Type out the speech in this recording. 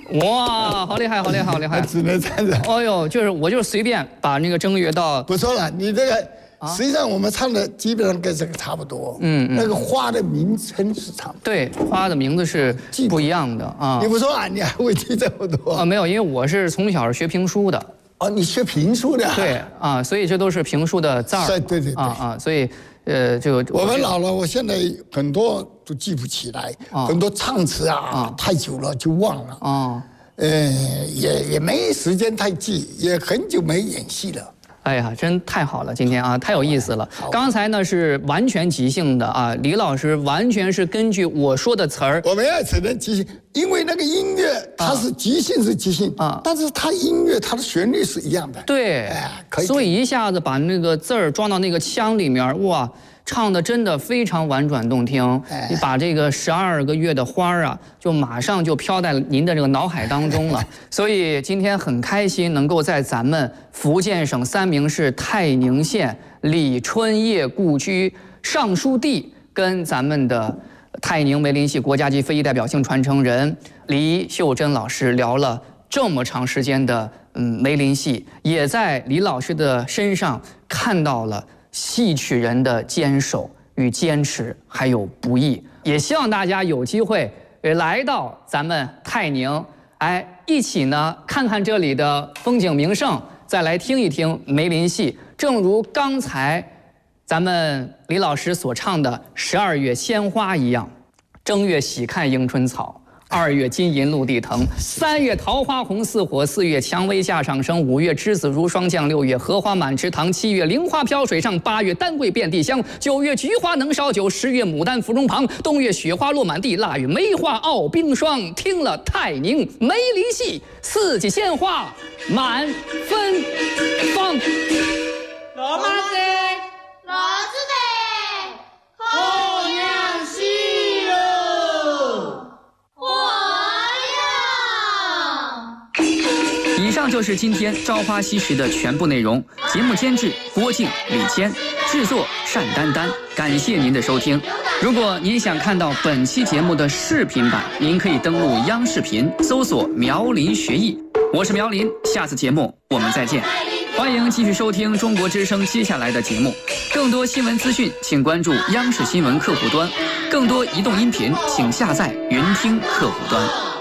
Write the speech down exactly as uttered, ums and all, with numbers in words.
哇，好厉害，好厉害，好厉害！ 只能这样子。 哦呦，就是我就随便把那个正月到不错了，你这个。实际上我们唱的基本上跟这个差不多， 嗯， 那个花的名称是差不多， 对，花的名字是不一样的啊。 你不说啊，你还会记这么多啊？没有，因为我是从小学评书的。 哦，你学评书的？ 对啊，所以这都是评书的字儿。 对对对啊啊，所以呃，就我们老了，我现在很多都记不起来，很多唱词啊，太久了就忘了。 哦， 呃，也也没时间太记，也很久没演戏了。 哎呀，真太好了，今天啊，太有意思了。刚才呢是完全即兴的啊，李老师完全是根据我说的词儿。 我们也只能即兴，因为那个音乐它是即兴是即兴啊，但是它音乐它的旋律是一样的。 对，哎，可以。所以一下子把那个字儿装到那个腔里面，哇！唱的真的非常婉转动听，你把这个十二个月的花儿啊，就马上就飘在您的这个脑海当中了。所以今天很开心能够在咱们福建省三明市泰宁县李春叶故居尚书地，跟咱们的泰宁梅林戏国家级非遗代表性传承人黎秀珍老师聊了这么长时间的嗯梅林戏，也在李老师的身上看到了戏曲人的坚守与坚持，还有不易，也希望大家有机会来到咱们泰宁，哎，一起呢看看这里的风景名胜，再来听一听梅林戏。正如刚才咱们李老师所唱的《十二月鲜花》一样，正月喜看迎春草。二月金银露地藤，三月桃花红似火，四月蔷薇架上升，五月栀子如霜降，六月荷花满池塘，七月菱花飘水上，八月丹桂遍地香，九月菊花能烧酒，十月牡丹芙蓉旁，冬月雪花落满地，腊月梅花傲冰霜。听了泰宁梅林戏，四季鲜花满芬芳。 罗马子，罗子的，好娘戏哟！ 以上就是今天《朝花夕拾》的全部内容。节目监制郭靖、李谦，制作单丹丹。感谢您的收听。如果您想看到本期节目的视频版，您可以登录央视频搜索苗林学艺。我是苗林，下次节目我们再见。欢迎继续收听中国之声接下来的节目。更多新闻资讯，请关注央视新闻客户端；更多移动音频，请下载云听客户端。